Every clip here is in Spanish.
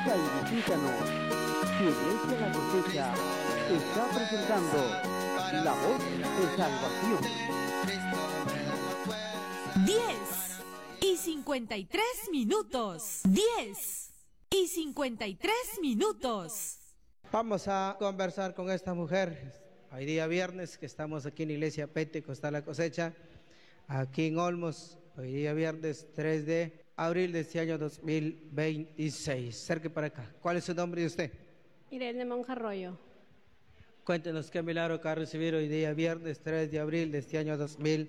Pasa y visítanos. Tu Iglesia La Cosecha está presentando La Voz de Salvación. 10:53. 10:53. Vamos a conversar con esta mujer. Hoy día viernes que estamos aquí en la Iglesia Pentecostal La Cosecha, aquí en Olmos. Hoy día viernes 3 de abril de este año 2026. Cerque para acá. ¿Cuál es su nombre de usted? Irene Monjarroyo. Cuéntenos qué milagro que ha recibido hoy día viernes 3 de abril de este año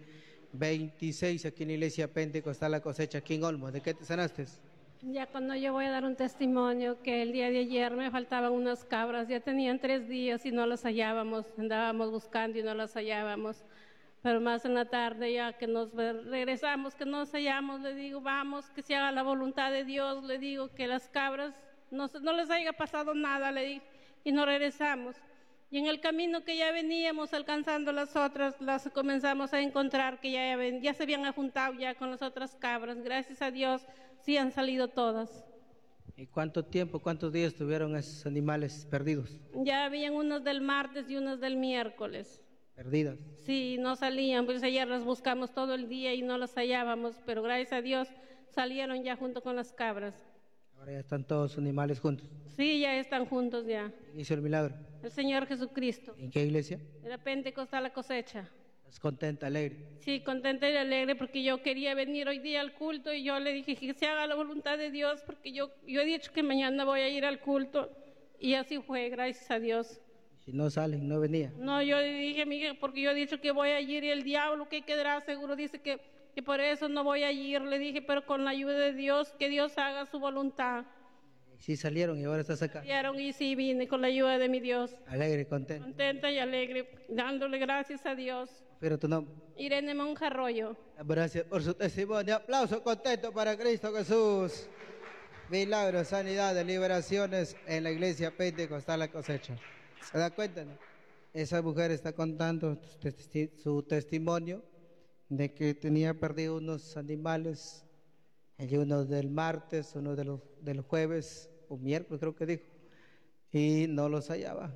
2026 aquí en la Iglesia Pentecostal La Cosecha, aquí en Olmos. ¿De qué te sanaste? Ya cuando yo voy a dar un testimonio que el día de ayer me faltaban unas cabras, ya tenían 3 días y no las hallábamos, andábamos buscando y no las hallábamos, pero más en la tarde ya que nos regresamos, que no las hallamos, le digo, vamos, que se haga la voluntad de Dios, le digo que las cabras no les haya pasado nada, le digo, y nos regresamos. Y en el camino que ya veníamos alcanzando las otras, las comenzamos a encontrar que ya se habían juntado ya con las otras cabras. Gracias a Dios, sí han salido todas. ¿Y cuántos días tuvieron esos animales perdidos? Ya habían unos del martes y unos del miércoles. ¿Perdidas? Sí, no salían, pues ayer las buscamos todo el día y no las hallábamos, pero gracias a Dios salieron ya junto con las cabras. Ahora ya están todos los animales juntos. Sí, ya están juntos ya. ¿Quién hizo el milagro? El Señor Jesucristo. ¿En qué iglesia? Era Pentecostal La Cosecha. ¿Estás contenta, alegre? Sí, contenta y alegre porque yo quería venir hoy día al culto y yo le dije que se haga la voluntad de Dios porque yo he dicho que mañana voy a ir al culto y así fue, gracias a Dios. Si no salen, no venía. No, yo dije, mija, porque yo he dicho que voy a ir y el diablo que quedará seguro dice que por eso no voy a ir. Le dije, pero con la ayuda de Dios, que Dios haga su voluntad. Sí salieron y ahora estás acá. Salieron y sí vine con la ayuda de mi Dios. Alegre, contenta. Contenta y alegre, dándole gracias a Dios. Pero tu nombre. Irene Monjarroyo. Gracias por su testimonio. Aplauso contento para Cristo Jesús. Milagros, sanidades, liberaciones en la Iglesia Pentecostal La Cosecha. ¿Se da cuenta? ¿No? Esa mujer está contando su testimonio de que tenía perdido unos animales, uno del martes, uno del jueves o miércoles creo que dijo, y no los hallaba.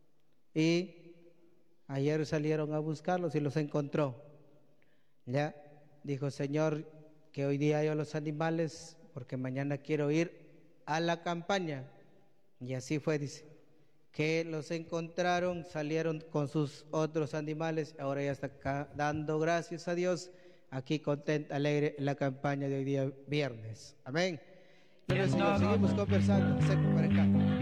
Y ayer salieron a buscarlos y los encontró. Ya dijo, Señor, que hoy día yo los animales, porque mañana quiero ir a la campaña. Y así fue, dice, que los encontraron, salieron con sus otros animales, ahora ya está acá dando gracias a Dios, aquí contenta, alegre en la campaña de hoy día viernes. Amén. Pero Señor, seguimos conversando, cerca para acá.